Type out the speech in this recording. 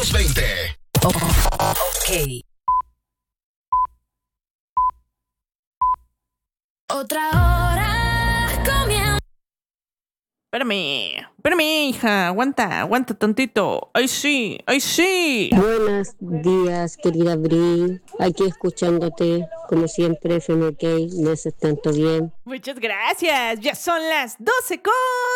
220. Ok. Otra hora comienza. Espérame, hija, aguanta tantito. ¡Ay, sí! Buenos días, querida Bri. Aquí escuchándote, como siempre, FMK. Me haces tanto bien. Muchas gracias. Ya son las 12 con